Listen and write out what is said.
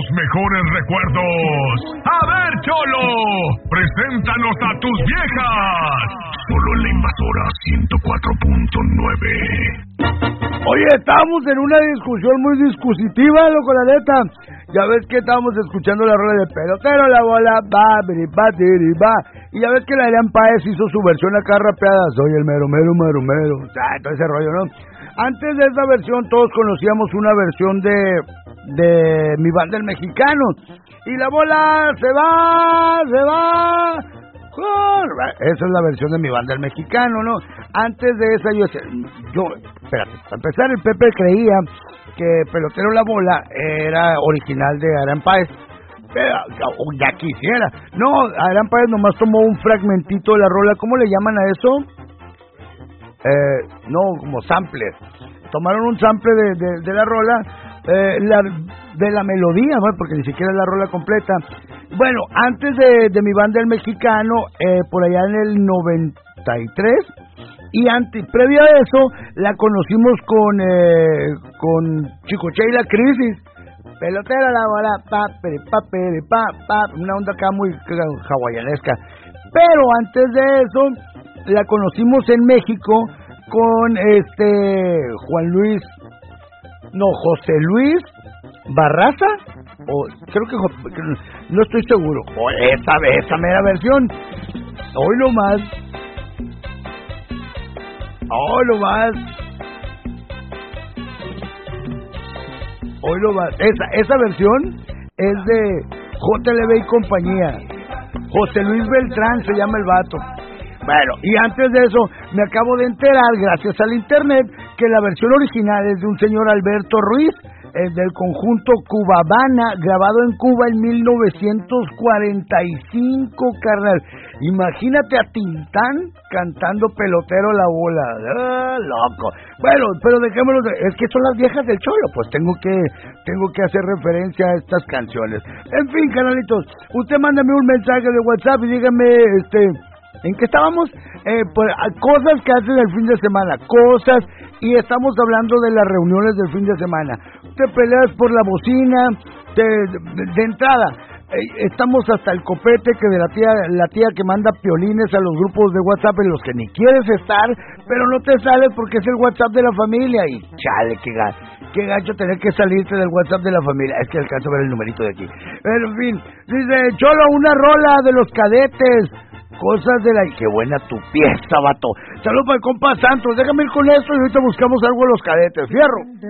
los mejores recuerdos. A ver, Cholo, preséntanos a tus viejas. Solo en la Invasora 104.9. Oye, estamos en una discusión muy discusiva, loco, la neta. Ya ves que estábamos escuchando la rola de Pelotero, la bola, va, biri, va, diri, va. Y ya ves que la Adrián Páez hizo su versión acá rapeada. Soy el mero, mero, mero, mero. O sea, todo ese rollo, ¿no? Antes de esa versión, todos conocíamos una versión de Mi Banda el Mexicano. Y la bola se va, se va. Esa es la versión de Mi Banda el Mexicano, ¿no? Antes de esa espérate, para empezar, el Pepe creía que Pelotero la bola era original de Adrián Páez. Ya quisiera. No, Adrián Páez nomás tomó un fragmentito de la rola. ¿Cómo le llaman a eso? No, como sample. Tomaron un sample de la rola, de la melodía, ¿no? Porque ni siquiera es la rola completa. Bueno, antes de Mi Banda el Mexicano, por allá en el 93, y previo a eso, la conocimos con Chicoche y la Crisis. Pelotera la bola, una onda acá muy hawaianesca. Pero antes de eso, la conocimos en México con José Luis Barraza, o creo que no estoy seguro, o esa mera versión. Hoy lo más. Esa versión es de JLB y compañía. José Luis Beltrán se llama el vato. Bueno, y antes de eso, me acabo de enterar, gracias al internet, que la versión original es de un señor Alberto Ruiz, del conjunto Cubabana, grabado en Cuba en 1945, carnal. Imagínate a Tintán cantando Pelotero la bola. Loco. Bueno, pero dejémoslo, es que son las viejas del Cholo, pues tengo que hacer referencia a estas canciones. En fin, canalitos, usted mándame un mensaje de WhatsApp y dígame, ¿en qué estábamos? Cosas que hacen el fin de semana, y estamos hablando de las reuniones del fin de semana. Te peleas por la bocina, de entrada, estamos hasta el copete que de la tía que manda piolines a los grupos de WhatsApp en los que ni quieres estar, pero no te sales porque es el WhatsApp de la familia, y chale, qué gacho tener que salirte del WhatsApp de la familia. Es que alcanzo a ver el numerito de aquí. Pero en fin, dice Cholo, una rola de los Cadetes. Cosas de la... ¡Qué buena tu pieza, vato! Saludos para el compa Santos. Déjame ir con esto y ahorita buscamos algo de los Cadetes. ¡Fierro!